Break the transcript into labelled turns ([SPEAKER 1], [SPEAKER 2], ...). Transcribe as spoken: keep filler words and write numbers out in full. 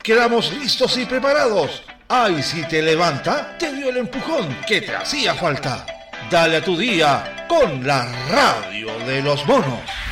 [SPEAKER 1] quedamos listos y preparados. Ay, si te levanta, te dio el empujón que te hacía falta. Dale a tu día con la radio de los monos.